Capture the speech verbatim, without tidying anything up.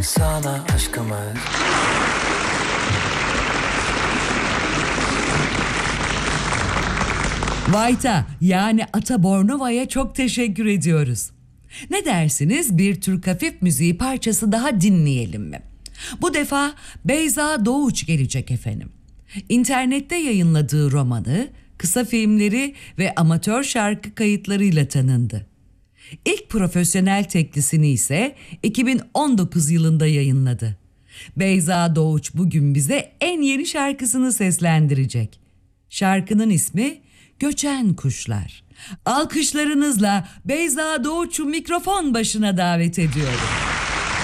sana aşkımız. Vayta yani Ata Bornova'ya çok teşekkür ediyoruz. Ne dersiniz bir Türk hafif müziği parçası daha dinleyelim mi? Bu defa Beyza Doğuç gelecek efendim. İnternette yayınladığı romanı, kısa filmleri ve amatör şarkı kayıtlarıyla tanındı. İlk profesyonel teklisini ise iki bin on dokuz yılında yayınladı. Beyza Doğuç bugün bize en yeni şarkısını seslendirecek. Şarkının ismi Göçen Kuşlar. Alkışlarınızla Beyza Doğuç'u mikrofon başına davet ediyorum.